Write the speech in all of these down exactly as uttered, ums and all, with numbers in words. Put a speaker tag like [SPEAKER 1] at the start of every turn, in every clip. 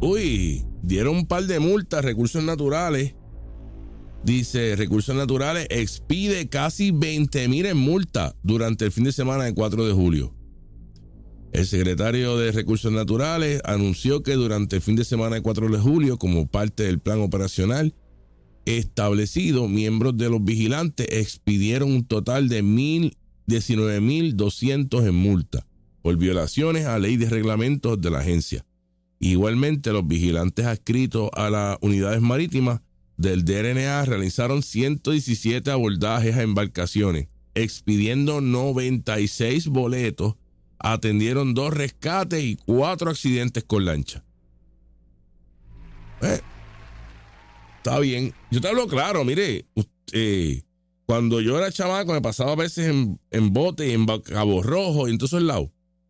[SPEAKER 1] Uy, dieron un par de multas, Recursos Naturales. Dice, Recursos Naturales expide casi veinte mil en multa durante el fin de semana del cuatro de julio. El secretario de Recursos Naturales anunció que durante el fin de semana del cuatro de julio, como parte del plan operacional establecido, miembros de los vigilantes expidieron un total de diecinueve mil doscientos en multa por violaciones a ley de reglamentos de la agencia. Igualmente, los vigilantes adscritos a las unidades marítimas del D R N A realizaron ciento diecisiete abordajes a embarcaciones, expidiendo noventa y seis boletos, atendieron dos rescates y cuatro accidentes con lancha. Eh, está bien. Yo te hablo claro, mire, eh, cuando yo era chamaco me pasaba a veces en, en bote y en Cabo Rojo y en todos esos lados.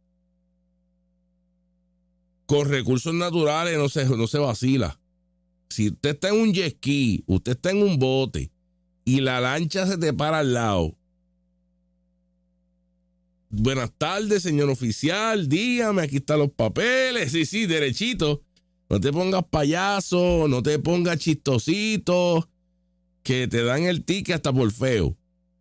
[SPEAKER 1] Con Recursos Naturales no se, no se vacila. Si usted está en un jet ski, usted está en un bote y la lancha se te para al lado. Buenas tardes, señor oficial, dígame, aquí están los papeles. Sí, sí, derechito. No te pongas payaso, no te pongas chistosito, que te dan el ticket hasta por feo.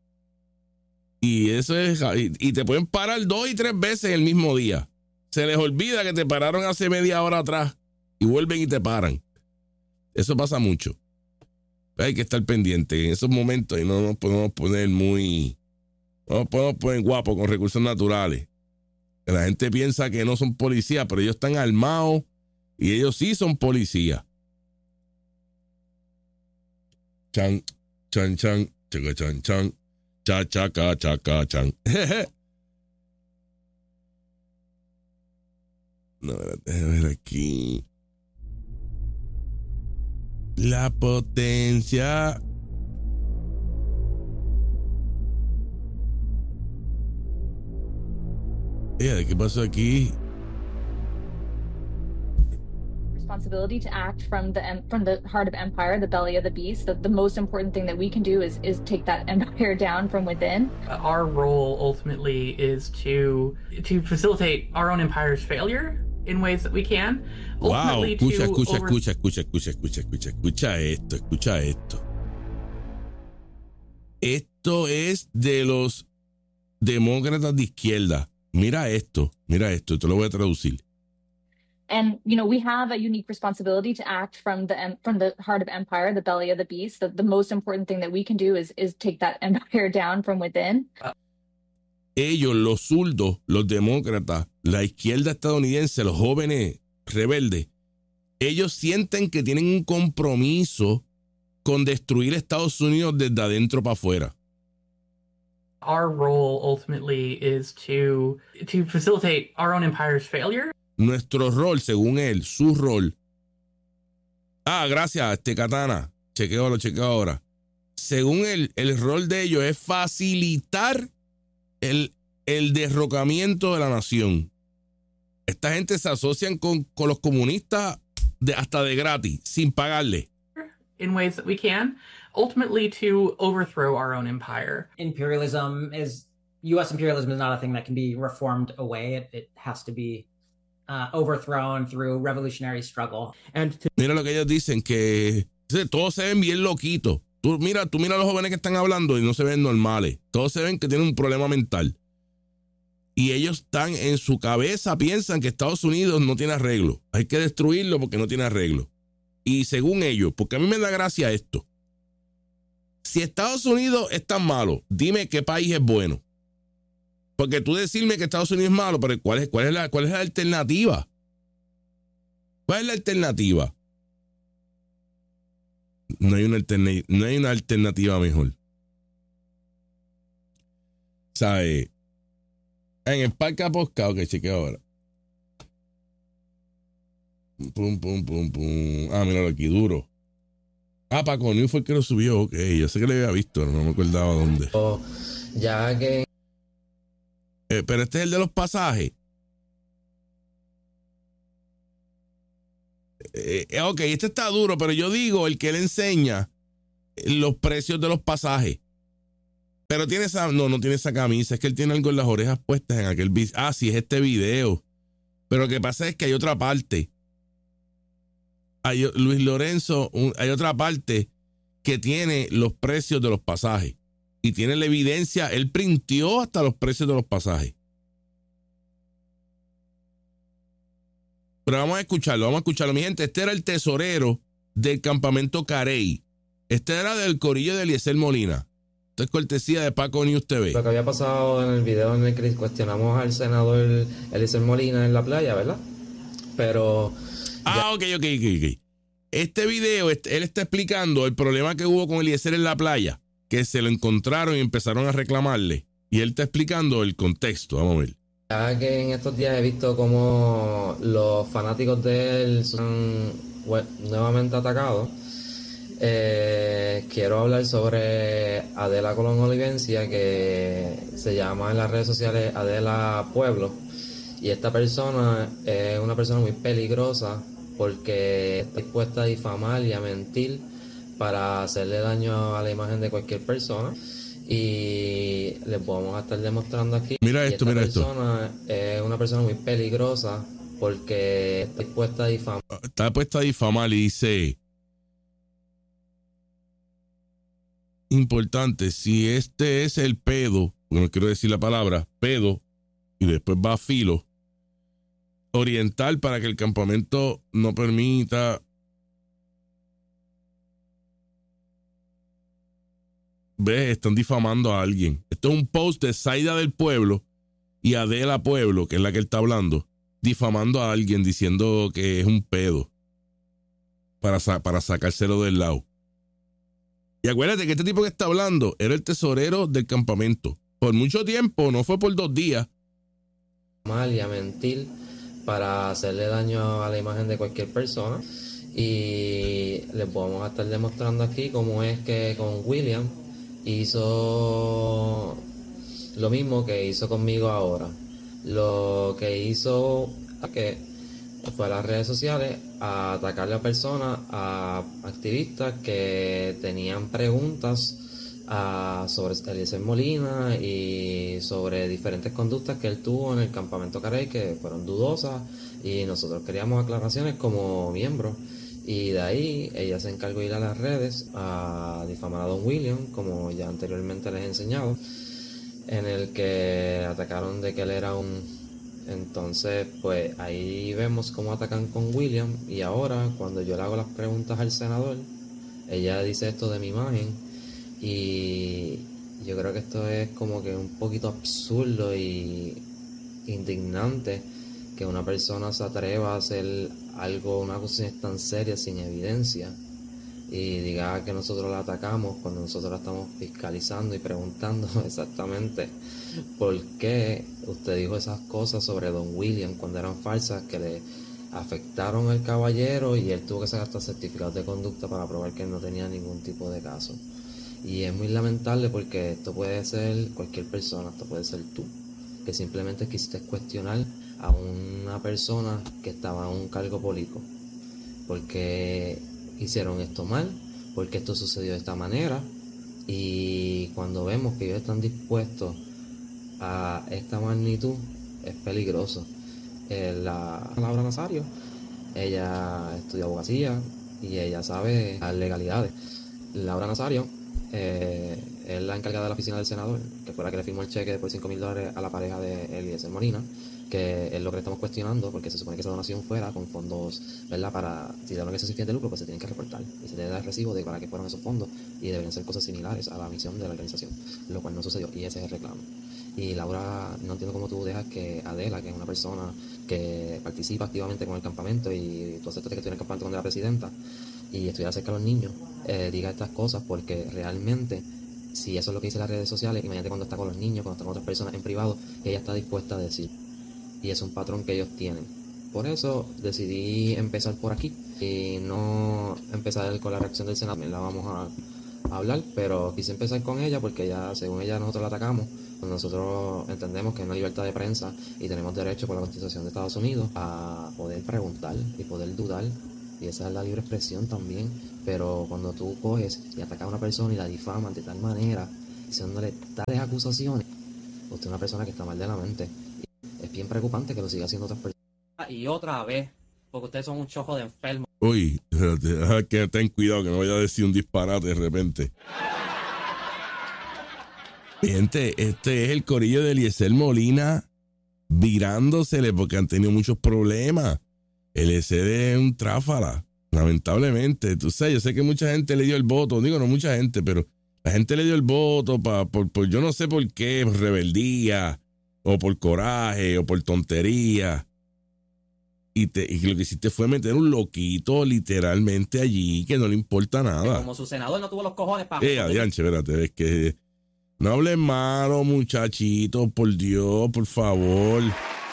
[SPEAKER 1] Y eso es, y, y te pueden parar dos y tres veces el mismo día. Se les olvida que te pararon hace media hora atrás y vuelven y te paran. Eso pasa mucho. Hay que estar pendiente en esos momentos y no nos podemos poner muy, no nos podemos poner guapos con Recursos Naturales. La gente piensa que no son policías, pero ellos están armados y ellos sí son policías. Chan, chan, chan, chaca, chan, chan, cha, chaca, chaca, chan. No, déjame ver aquí. La potencia. Eh, ¿qué pasó aquí?
[SPEAKER 2] Responsibility to act from the from the heart of empire, the belly of the beast. The, the most important thing that we can do is is take that empire down from within.
[SPEAKER 3] Our role ultimately is to to facilitate our own empire's failure in ways that we can.
[SPEAKER 1] Wow,
[SPEAKER 3] Ultimately
[SPEAKER 1] escucha,
[SPEAKER 3] to
[SPEAKER 1] escucha,
[SPEAKER 3] over-
[SPEAKER 1] escucha, escucha, escucha, escucha, escucha, escucha esto, escucha esto. Esto es de los demócratas de izquierda. Mira esto, mira esto, te lo voy a traducir.
[SPEAKER 2] And you know, we have a unique responsibility to act from the em- from the heart of empire, the belly of the beast. The, the most important thing that we can do is is take that empire down from within.
[SPEAKER 1] Ellos, los zurdos, los demócratas, la izquierda estadounidense, los jóvenes rebeldes, ellos sienten que tienen un compromiso con destruir Estados Unidos desde adentro para afuera.
[SPEAKER 3] Our role ultimately is to to facilitate our own empire's failure.
[SPEAKER 1] Nuestro rol, según él, su rol. Ah, gracias, este Katana. Chequeo, lo chequeo ahora. Según él, el rol de ellos es facilitar el, el derrocamiento de la nación. Esta gente se asocian con, con los comunistas de, hasta de gratis, sin pagarle.
[SPEAKER 3] In ways that we can, ultimately to overthrow our own empire.
[SPEAKER 4] Imperialism is, U S imperialism is not a thing that can be reformed away. It, it has to be uh, overthrown through revolutionary struggle. And to-
[SPEAKER 1] Mira lo que ellos dicen, que todos se ven bien loquitos. Tú mira, tú mira a los jóvenes que están hablando y no se ven normales. Todos se ven que tienen un problema mental. Y ellos están en su cabeza, piensan que Estados Unidos no tiene arreglo. Hay que destruirlo porque no tiene arreglo. Y según ellos, porque a mí me da gracia esto. Si Estados Unidos es tan malo, dime qué país es bueno. Porque tú decirme que Estados Unidos es malo, pero ¿cuál es, cuál es, la, cuál es la alternativa? ¿Cuál es la alternativa? No hay una, alterna- no hay una alternativa mejor. ¿Sabes? En el parque Aposca, ok, chequeo ahora. Pum, pum, pum, pum. Ah, míralo aquí, duro. Ah, Paco New fue el que lo subió, ok. Yo sé que lo había visto, no me acordaba dónde.
[SPEAKER 5] Ya que...
[SPEAKER 1] Eh, pero este es el de los pasajes. Eh, eh, ok, este está duro, pero yo digo el que le enseña los precios de los pasajes. Pero tiene esa, no, no tiene esa camisa, es que él tiene algo en las orejas puestas en aquel video. Ah, sí, es este video. Pero lo que pasa es que hay otra parte. hay, Luis Lorenzo, un, hay otra parte que tiene los precios de los pasajes y tiene la evidencia, él printió hasta los precios de los pasajes. Pero vamos a escucharlo, vamos a escucharlo. Mi gente, este era el tesorero del campamento Carey. Este era del corillo de Eliezer Molina. Esto es cortesía de Paco News T V.
[SPEAKER 5] Lo que había pasado en el video en el que cuestionamos al senador Eliezer Molina en la playa, ¿verdad? Pero...
[SPEAKER 1] Ah, ok, ok, ok, ok. Este video, él está explicando el problema que hubo con Eliezer en la playa, que se lo encontraron y empezaron a reclamarle. Y él está explicando el contexto. Vamos a ver.
[SPEAKER 5] Ya que en estos días he visto cómo los fanáticos de él son nuevamente atacados, eh, quiero hablar sobre Adela Colón Olivencia, que se llama en las redes sociales Adela Pueblo. Y esta persona es una persona muy peligrosa porque está dispuesta a difamar y a mentir para hacerle daño a la imagen de cualquier persona. Y les vamos a estar demostrando aquí.
[SPEAKER 1] Mira esto, mira esto.
[SPEAKER 5] Esta persona es una persona muy peligrosa porque está dispuesta a difamar.
[SPEAKER 1] Está dispuesta a difamar y dice... Importante, si este es el pedo, porque no quiero decir la palabra, pedo, y después va a filo, oriental para que el campamento no permita... ¿Ves? Están difamando a alguien. Esto es un post de Zaida del Pueblo y Adela Pueblo, que es la que él está hablando, difamando a alguien diciendo que es un pedo para, sa- para sacárselo del lado. Y acuérdate que este tipo que está hablando era el tesorero del campamento. Por mucho tiempo, no fue por dos días.
[SPEAKER 5] Mal y a mentir para hacerle daño a la imagen de cualquier persona. Y les vamos a estar demostrando aquí cómo es que con William hizo lo mismo que hizo conmigo ahora. Lo que hizo que fue a las redes sociales a atacarle a personas, a activistas que tenían preguntas a, sobre Eliezer Molina y sobre diferentes conductas que él tuvo en el campamento Carey que fueron dudosas y nosotros queríamos aclaraciones como miembros. Y de ahí ella se encargó de ir a las redes a difamar a Don William, como ya anteriormente les he enseñado, en el que atacaron de que él era un... Entonces, pues ahí vemos cómo atacan con William. Y ahora, cuando yo le hago las preguntas al senador, ella dice esto de mi imagen. Y yo creo que esto es como que un poquito absurdo y indignante que una persona se atreva a hacer algo, una cuestión tan seria sin evidencia y diga que nosotros la atacamos cuando nosotros la estamos fiscalizando y preguntando exactamente por qué usted dijo esas cosas sobre Don William cuando eran falsas que le afectaron al caballero y él tuvo que sacar hasta certificados de conducta para probar que él no tenía ningún tipo de caso. Y es muy lamentable porque esto puede ser cualquier persona, esto puede ser tú, que simplemente quisiste cuestionar a una persona que estaba en un cargo político. Porque hicieron esto mal, porque esto sucedió de esta manera. Y cuando vemos que ellos están dispuestos a esta magnitud, es peligroso. Eh, la Laura Nazario, ella estudia abogacía y ella sabe las legalidades. Laura Nazario eh, es la encargada de la oficina del senador, que fue la que le firmó el cheque por cinco mil dólares a la pareja de Eliezer Molina, que es lo que le estamos cuestionando, porque se supone que esa donación fuera con fondos, ¿verdad? Para, si dieron esos fines de lucro, pues se tienen que reportar y se debe dar recibo de para qué fueron esos fondos y deberían ser cosas similares a la misión de la organización, lo cual no sucedió y ese es el reclamo. Y Laura, no entiendo cómo tú dejas que Adela, que es una persona que participa activamente con el campamento y tú aceptaste que estuviera en el campamento cuando era presidenta y estuviera cerca de los niños, eh, diga estas cosas, porque realmente si eso es lo que dice las redes sociales, imagínate cuando está con los niños, cuando está con otras personas en privado, ella está dispuesta a decir. Y es un patrón que ellos tienen. Por eso decidí empezar por aquí y no empezar con la reacción del Senado. También la vamos a, a hablar, pero quise empezar con ella porque ya, según ella, nosotros la atacamos. Nosotros entendemos que hay una libertad de prensa y tenemos derecho por la Constitución de Estados Unidos a poder preguntar y poder dudar. Y esa es la libre expresión también. Pero cuando tú coges y atacas a una persona y la difamas de tal manera, diciéndole tales acusaciones, usted es una persona que está mal de la mente. Es bien preocupante que lo siga haciendo otras personas.
[SPEAKER 4] Y otra vez, porque ustedes son un chojo de enfermos.
[SPEAKER 1] Uy, espérate, que ten cuidado que no vaya a decir un disparate de repente. Gente, este es el corillo de Eliezer Molina virándosele porque han tenido muchos problemas. Eliezer es un tráfala, lamentablemente. Tú sabes, yo sé que mucha gente le dio el voto, digo no mucha gente, pero la gente le dio el voto pa, por, por yo no sé por qué, por rebeldía, o por coraje, o por tontería. Y, te, y lo que hiciste fue meter un loquito literalmente allí que no le importa nada.
[SPEAKER 4] Como su senador no tuvo los cojones para...
[SPEAKER 1] Eh, adianche, espérate, es que no hables malo, muchachito, por Dios, por favor.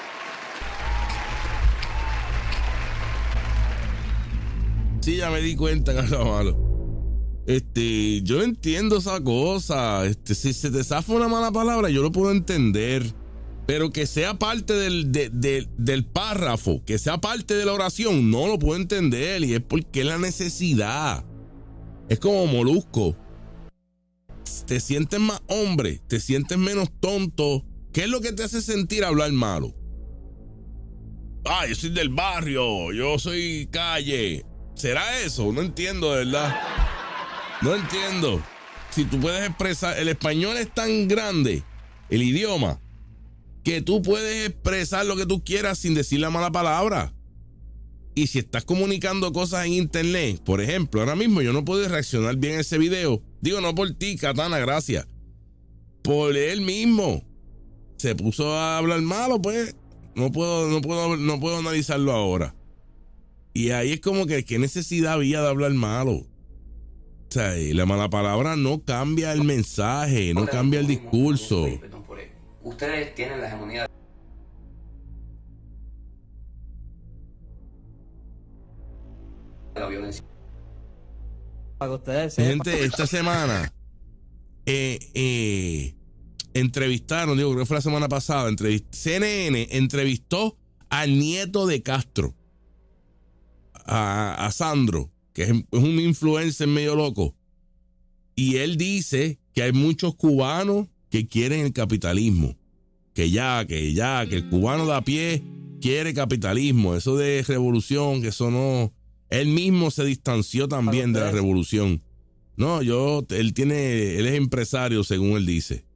[SPEAKER 1] Sí, ya me di cuenta que habla malo. Este, yo entiendo esa cosa. Este, si se te zafa una mala palabra, yo lo puedo entender. Pero que sea parte del, de, de, del párrafo, que sea parte de la oración, no lo puedo entender. Y es porque es la necesidad. Es como Molusco. Te sientes más hombre, te sientes menos tonto. ¿Qué es lo que te hace sentir hablar malo? Ah, yo soy del barrio, yo soy calle. ¿Será eso? No entiendo, de verdad. No entiendo. Si tú puedes expresar, el español es tan grande, el idioma, que tú puedes expresar lo que tú quieras sin decir la mala palabra. Y si estás comunicando cosas en internet, por ejemplo, ahora mismo yo no puedo reaccionar bien a ese video. Digo, no por ti, Katana, gracias. Por él mismo. Se puso a hablar malo, pues no puedo, no puedo, no puedo analizarlo ahora. Y ahí es como que qué necesidad había de hablar malo. O sea, la mala palabra no cambia el mensaje, no cambia el discurso.
[SPEAKER 6] Ustedes tienen la hegemonía de la violencia.
[SPEAKER 4] Para que ustedes sepan.
[SPEAKER 1] Gente, esta semana eh, eh, entrevistaron, digo, creo que fue la semana pasada, entrevist- C N N entrevistó al nieto de Castro, a, a Sandro, que es, es un influencer medio loco. Y él dice que hay muchos cubanos que quieren el capitalismo. Que ya, que ya, que el cubano de a pie quiere capitalismo. Eso de revolución, que eso no... Él mismo se distanció también de la revolución. No, yo, él tiene, él es empresario, según él dice.